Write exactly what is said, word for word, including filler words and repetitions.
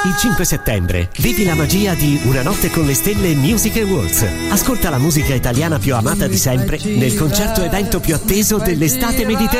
Il cinque settembre vivi la magia di Una notte con le stelle Music Awards. Ascolta la musica italiana più amata di sempre nel concerto evento più atteso dell'estate mediterranea.